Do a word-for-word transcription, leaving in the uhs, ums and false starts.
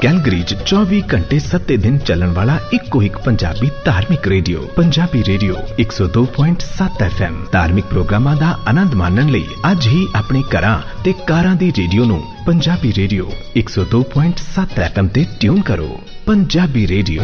Calgary च चौबी घंटे सत्ते दिन चलन वाला इको एक पंजाबी धार्मिक रेडियो पंजाबी रेडियो एक सौ दो पॉइंट सात एफ एम। धार्मिक प्रोग्रामां दा आनंद माणन लई अज ही अपने घरां ते कारां दी रेडियो नूं पंजाबी रेडियो एक सौ दो पॉइंट सात एफ एम ते ट्यून करो। पंजाबी रेडियो